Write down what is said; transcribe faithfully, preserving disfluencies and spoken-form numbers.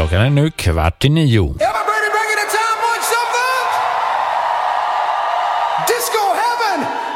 Klockan är nu kvart i nio. Everybody bring it a time, want something? Disco heaven!